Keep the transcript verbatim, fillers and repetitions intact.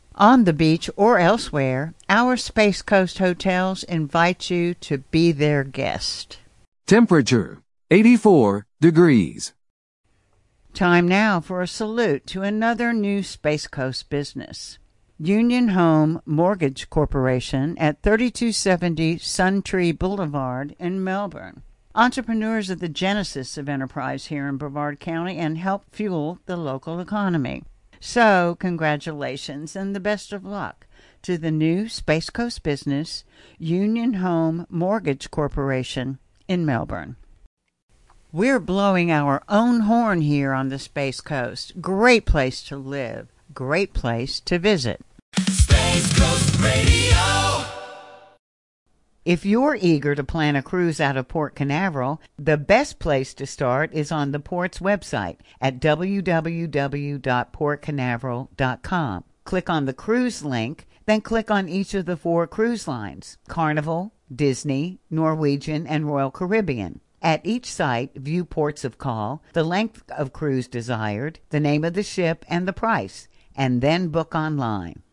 On the beach or elsewhere, our Space Coast hotels invite you to be their guest. Temperature, eighty-four degrees. Time now for a salute to another new Space Coast business. Union Home Mortgage Corporation at thirty-two seventy Suntree Boulevard in Melbourne. Entrepreneurs are the genesis of enterprise here in Brevard County and help fuel the local economy. So, congratulations and the best of luck to the new Space Coast business, Union Home Mortgage Corporation in Melbourne. We're blowing our own horn here on the Space Coast. Great place to live, great place to visit. Space Coast Radio. If you're eager to plan a cruise out of Port Canaveral, the best place to start is on the Port's website at w w w dot port canaveral dot com. Click on the cruise link, then click on each of the four cruise lines: Carnival, Disney, Norwegian, and Royal Caribbean. At each site, view ports of call, the length of cruise desired, the name of the ship, and the price, and then book online.